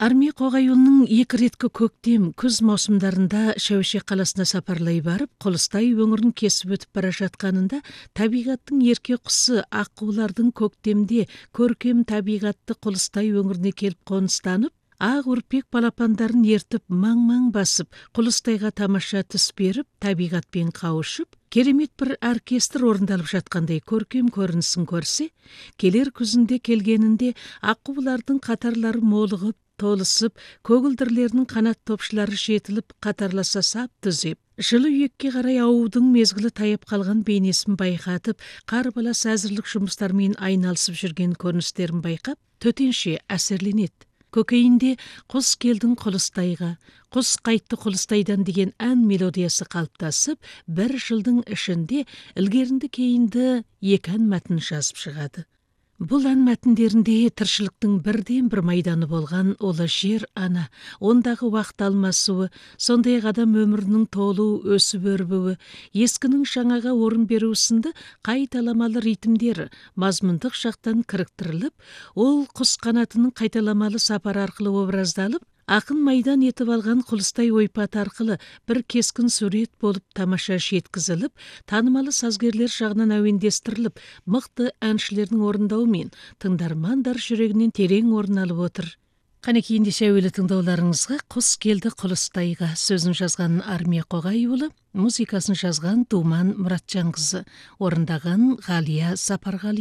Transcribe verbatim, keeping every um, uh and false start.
Армия Қоғайұлының екі реткі көктем, күз маусымдарында Шәуешек қаласына сапарлай барып, Қолыстай өңірін кесіп өтіп бара жатқанында табиғаттың ерке құсы аққулардың көктемде көркем табиғатты Қолыстай өңіріне келіп қоныстанып, ақ үрпек балапандарын ертіп маң-маң басып, Қолыстайға тамаша түс беріп, табиғатпен қауышып, керемет бір оркестр орындалып жатқандай көркем көрінісін көрсе, келер күзінде келгенінде аққулардың қатарлары молығып, толысып, көгілдірлерінің қанат топшылары жетіліп, қатарласа сап түзеп, жылы үйекке қарай ауудың мезгілі таяп қалған бейнесін байқатып, қарбалас әзірлік жұмыстармен айналысып жүрген көріністерін байқап, төтенше әсерленеді. Көкейінде құс келдің Қолыстайға, құс қайтты Қолыстайдан деген ән мелодиясы қалыптасып, бір жылдың ішінде ілгерінді кейінді екі ән мәтін жазып шығады. Бұл ән мәтіндерінде тіршіліктің бірден бір майданы болған олы жер ана, ондағы уақыт алмасуы, сондай адам өмірінің толу, өсіп өрбуі, ескінің жаңаға орын беру сынды қайталамалы ритмдері мазмұндық жақтан кіріктіріліп, ол құс қанатының қайталамалы сапар арқылы образдалып, ақын майдан етіп алған Қолыстай ойпаты арқылы бір кескін сурет болып тамаша жеткізіліп, танымалы сазгерлер жағынан әуендестіріліп, мықты әншілердің орындауымен тыңдармандар жүрегінен терең орын алып отыр. Қанекей ендеше әуелі тыңдауларыңызға «Құс келді Қолыстайға» сөзін жазған Армия Қоғайұлы, музыкасын жазған Думан Мұратжанқызы, орындаған Ғалия Сапарғали.